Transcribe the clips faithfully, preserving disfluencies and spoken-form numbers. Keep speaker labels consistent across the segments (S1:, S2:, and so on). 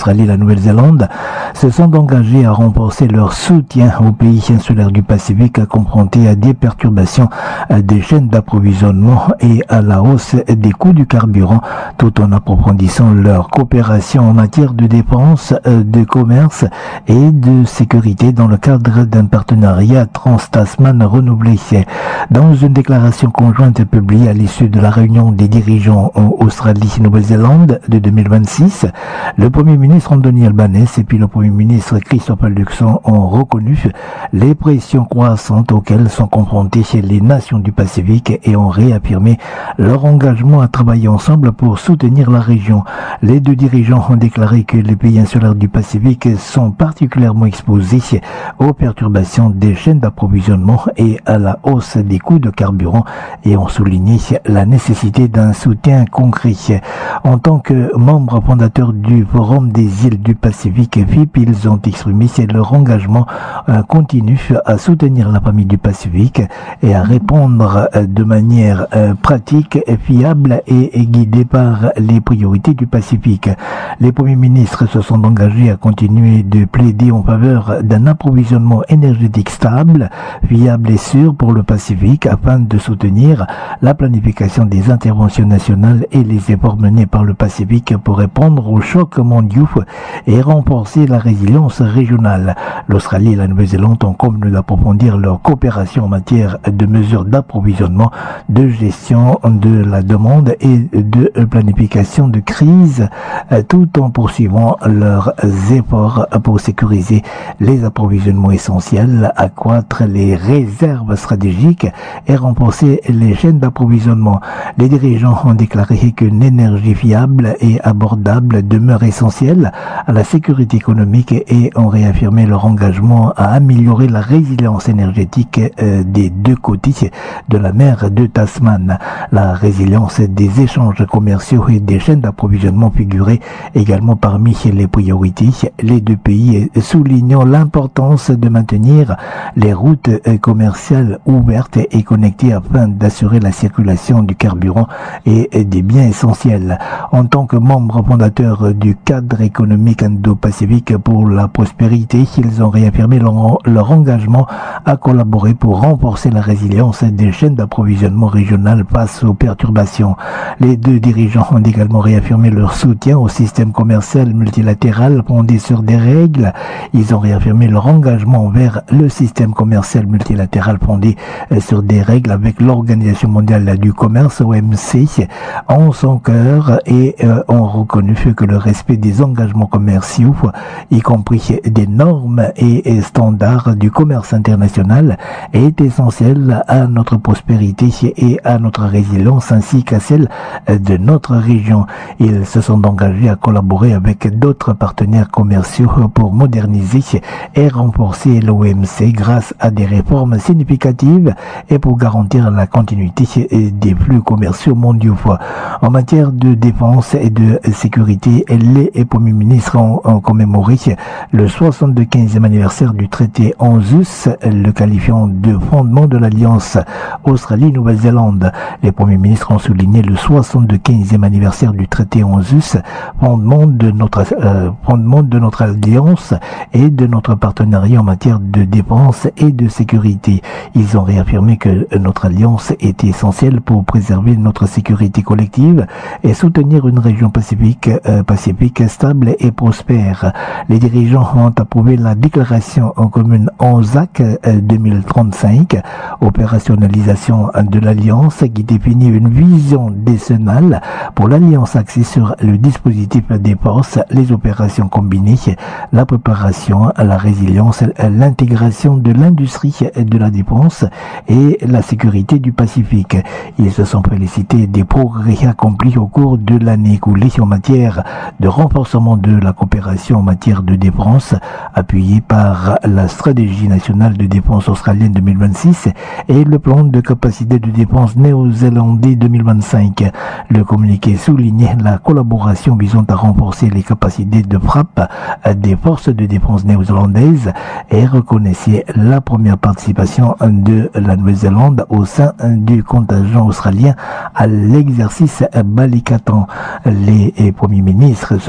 S1: l'Australie et la Nouvelle-Zélande se sont engagés à renforcer leur soutien aux pays insulaires du Pacifique confrontés à des perturbations des chaînes d'approvisionnement et à la hausse des coûts du carburant, tout en approfondissant leur coopération en matière de défense, de commerce et de sécurité dans le cadre d'un partenariat trans-Tasman renouvelé. Dans une déclaration conjointe publiée à l'issue de la réunion des dirigeants Australie-Nouvelle-Zélande de deux mille vingt-six, le Premier ministre Anthony Albanese et puis le Premier ministre Christopher Luxon ont reconnu les pressions croissantes auxquelles sont confrontées les nations du Pacifique et ont réaffirmé leur engagement à travailler ensemble pour soutenir la région. Les deux dirigeants ont déclaré que les pays insulaires du Pacifique sont particulièrement exposés aux perturbations des chaînes d'approvisionnement et à la hausse des coûts de carburant et ont souligné la nécessité d'un soutien concret. En tant que membres fondateurs du Forum des îles du Pacifique F I P, ils ont exprimé leur engagement euh, continu à soutenir la famille du Pacifique et à répondre euh, de manière euh, pratique, fiable et, et guidée par les priorités du Pacifique. Les premiers ministres se sont engagés à continuer de plaider en faveur d'un approvisionnement énergétique stable, fiable et sûr pour le Pacifique afin de soutenir la planification des interventions nationales et les efforts menés par le Pacifique pour répondre aux chocs mondiaux et renforcer la résilience régionale. L'Australie et la Nouvelle-Zélande ont convenu d'approfondir leur coopération en matière de mesures d'approvisionnement, de gestion de la demande et de planification de crise, tout en poursuivant leurs efforts pour sécuriser les approvisionnements essentiels, accroître les réserves stratégiques et renforcer les chaînes d'approvisionnement. Les dirigeants ont déclaré qu'une énergie fiable et abordable demeure essentielle à la sécurité économique et ont réaffirmé leur engagement à améliorer la résilience énergétique des deux côtés de la mer de Tasman. La résilience des échanges commerciaux et des chaînes d'approvisionnement figurait également parmi les priorités. Les deux pays soulignant l'importance de maintenir les routes commerciales ouvertes et connectées afin d'assurer la circulation du carburant et des biens essentiels. En tant que membres fondateurs du cadre économique indo-pacifique pour la prospérité, ils ont réaffirmé leur, leur engagement à collaborer pour renforcer la résilience des chaînes d'approvisionnement régionales face aux perturbations. Les deux dirigeants ont également réaffirmé leur soutien au système commercial multilatéral fondé sur des règles. Ils ont réaffirmé leur engagement envers le système commercial multilatéral fondé sur des règles avec l'Organisation mondiale du commerce, O M C, en son cœur et euh, ont reconnu que le respect des engagements commerciaux, y compris des normes et, et standards du commerce international, est essentiel à notre prospérité et à notre résilience ainsi qu'à celle de notre région. Ils se sont engagés à collaborer avec d'autres partenaires commerciaux pour moderniser et renforcer l'O M C grâce à des réformes significatives et pour garantir la continuité des flux commerciaux mondiaux. En matière de défense et de sécurité, les premiers ministres ont, ont commémoré le soixante-quinzième anniversaire du traité AUKUS, le qualifiant de fondement de l'Alliance Australie-Nouvelle-Zélande. Les premiers ministres ont souligné le soixante-quinzième anniversaire du traité AUKUS, fondement de notre euh, fondement de notre alliance et de notre partenariat en matière de défense et de sécurité. Ils ont réaffirmé que notre alliance était essentielle pour préserver notre sécurité collective et soutenir une région pacifique, euh, pacifique stable et prospère. Les dirigeants ont approuvé la déclaration en commune ANZAC euh, deux mille trente-cinq, opérationnalisation de l'alliance, qui définit une vision décennale pour l'alliance axée sur le dispositif des forces, les opérations combinées, la préparation, la résilience, l'intégration de l'industrie de la défense et la sécurité du Pacifique. Ils se sont félicités des progrès accomplis au cours de l'année écoulée en matière de renforcement de la coopération en matière de défense, appuyée par la stratégie nationale de défense australienne deux mille vingt-six et le plan de capacité de défense néo-zélandais deux mille vingt-cinq. Le communiqué soulignait la collaboration visant à renforcer les capacités de frappe des forces de défense néo-zélandaises et reconnaissait la première participation de la Nouvelle-Zélande au sein du contingent australien à l'exercice Balikatan. Les premiers ministres se sont également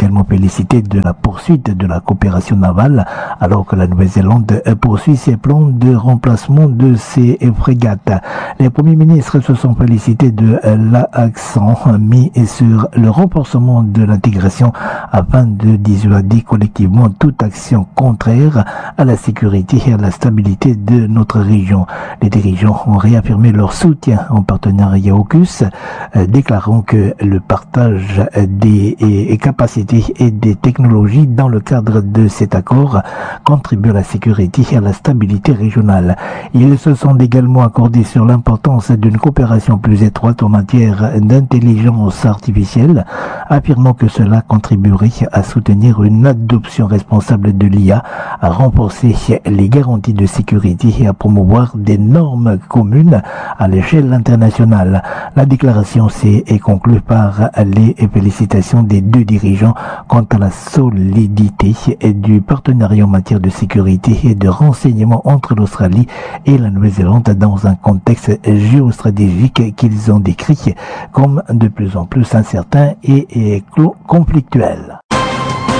S1: également félicité de la poursuite de la coopération navale, alors que la Nouvelle-Zélande poursuit ses plans de remplacement de ses frégates. Les premiers ministres se sont félicités de l'accent mis sur le renforcement de l'intégration afin de dissuader collectivement toute action contraire à la sécurité et à la stabilité de notre région. Les dirigeants ont réaffirmé leur soutien en partenariat AUKUS, déclarant que le partage des capacités et des technologies dans le cadre de cet accord contribue à la sécurité et à la stabilité régionale. Ils se sont également accordés sur l'importance d'une coopération plus étroite en matière d'intelligence artificielle, affirmant que cela contribuerait à soutenir une adoption responsable de l'I A, à renforcer les garanties de sécurité et à promouvoir des normes communes à l'échelle internationale. La déclaration s'est conclue par les félicitations des deux dirigeants quant à la solidité du partenariat en matière de sécurité et de renseignement entre l'Australie et la Nouvelle-Zélande dans un contexte géostratégique qu'ils ont décrit comme de plus en plus incertain et conflictuel.